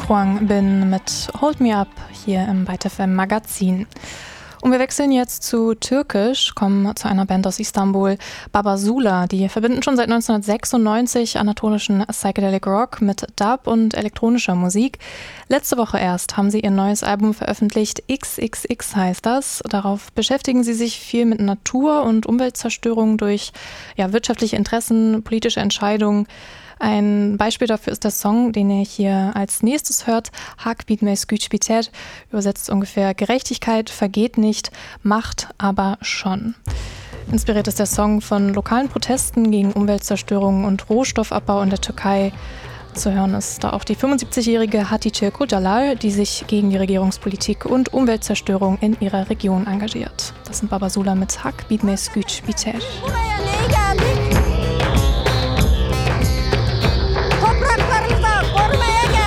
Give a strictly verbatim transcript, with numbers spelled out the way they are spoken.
Kwang Bin mit Hold Me Up hier im Byte F M Magazin. Und wir wechseln jetzt zu Türkisch, kommen zu einer Band aus Istanbul, Baba Sula. Die verbinden schon seit neunzehnhundertsechsundneunzig anatolischen Psychedelic Rock mit Dub und elektronischer Musik. Letzte Woche erst haben sie ihr neues Album veröffentlicht, X X X heißt das. Darauf beschäftigen sie sich viel mit Natur- und Umweltzerstörung durch ja, wirtschaftliche Interessen, politische Entscheidungen. Ein Beispiel dafür ist der Song, den ihr hier als nächstes hört, Hak bitmez güç biter, übersetzt ungefähr Gerechtigkeit vergeht nicht, Macht aber schon. Inspiriert ist der Song von lokalen Protesten gegen Umweltzerstörung und Rohstoffabbau in der Türkei. Zu hören ist da auch die fünfundsiebzigjährige Hatice Kocalar, die sich gegen die Regierungspolitik und Umweltzerstörung in ihrer Region engagiert. Das sind Baba Sula mit Hak bitmez güç biter.